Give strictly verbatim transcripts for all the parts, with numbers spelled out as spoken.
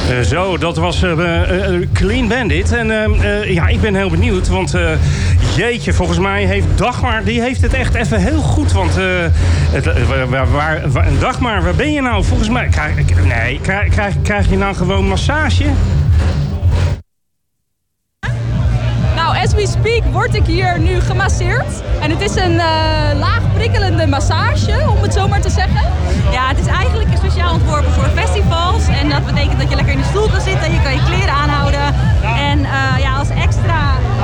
Uh, zo, dat was uh, uh, Clean Bandit. En uh, uh, ja, ik ben heel benieuwd, want uh, jeetje, volgens mij heeft Dagmar, die heeft het echt even heel goed. Want uh, het, uh, waar, waar, waar, Dagmar, waar ben je nou? Volgens mij, krijg, nee, krijg, krijg, krijg je nou gewoon massage? Nou, as we speak word ik hier nu gemasseerd. En het is een uh, laag prikkelende massage, om het zo maar te zeggen. Ja, het is eigenlijk speciaal ontworpen voor festivals. En dat betekent dat je lekker in de stoel kan zitten. Je kan je kleren aanhouden. En uh, ja, als extra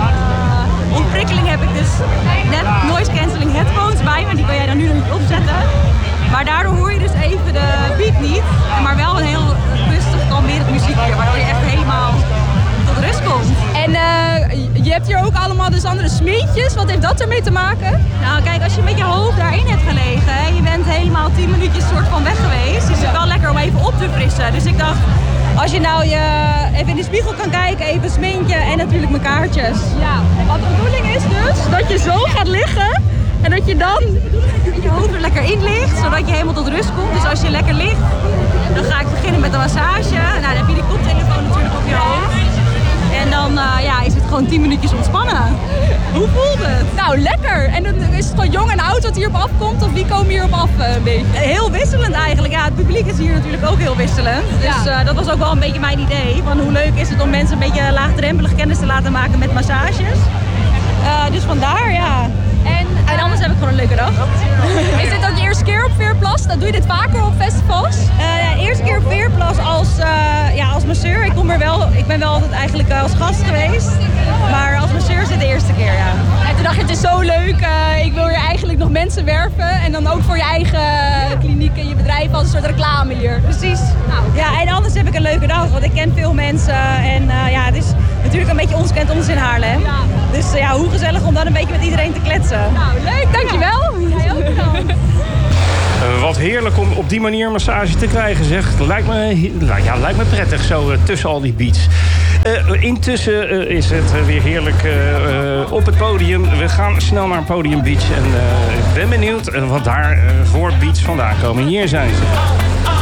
uh, ontprikkeling heb ik dus net noise cancelling headphones bij me. Die kan jij dan nu nog niet opzetten. Maar daardoor hoor je dus even de beat niet. Maar wel een heel rustig, kalmerend muziekje. Waardoor je echt helemaal tot rust komt. En uh, je hebt hier ook allemaal dus andere smeetjes. Wat heeft dat ermee te maken? Nou kijk, als je met je hoofd daarin hebt gelegen, hè, je bent helemaal tien minuutjes soort van weg geweest. Dus het is wel lekker om even op te frissen. Dus ik dacht, als je nou je even in de spiegel kan kijken, even een sminkje en natuurlijk mijn kaartjes. Ja, wat de bedoeling is dus dat je zo gaat liggen en dat je dan je hoofd er lekker in ligt, zodat je helemaal tot rust komt. Dus als je lekker ligt, dan ga ik beginnen met een massage. Nou, dan heb je die koptelefoon natuurlijk op je hoofd. En dan uh, ja, is het gewoon tien minuutjes ontspannen. Hoe voelt het? Nou, lekker. En dan is het gewoon jong en oud wat hierop afkomt? Of wie komen hierop af uh, een beetje? Heel wisselend eigenlijk. Ja, het publiek is hier natuurlijk ook heel wisselend. Dus ja. uh, dat was ook wel een beetje mijn idee. Van hoe leuk is het om mensen een beetje laagdrempelig kennis te laten maken met massages. Uh, dus vandaar, ja. En, uh, en anders heb ik gewoon een leuke dag. Is dit ook je eerste keer op Veerplas? Dan doe je dit vaker op festivals? Uh, ja, eerste keer op Veerplas als, uh, ja, als masseur. Ik, kom er wel, ik ben wel altijd eigenlijk uh, als gast geweest. Maar als masseur is het de eerste keer, ja. En toen dacht je, het is zo leuk. Uh, ik wil hier eigenlijk nog mensen werven. En dan ook voor je eigen kliniek en je bedrijf als een soort reclame hier. Precies. Nou, ja, en anders heb ik een leuke dag. Want ik ken veel mensen. En uh, ja, het is natuurlijk een beetje ons kent ons in Haarlem. Ja. Dus uh, ja, hoe gezellig om dan een beetje met iedereen te kletsen. Nou, leuk. Dankjewel. Jij ook bedankt. Uh, wat heerlijk om op die manier massage te krijgen, zeg. Lijkt me, ja, lijkt me prettig zo uh, tussen al die beats. Uh, intussen uh, is het uh, weer heerlijk uh, uh, op het podium. We gaan snel naar Podium Beach. En uh, ik ben benieuwd uh, wat daar uh, voor beats vandaan komen. Hier zijn ze.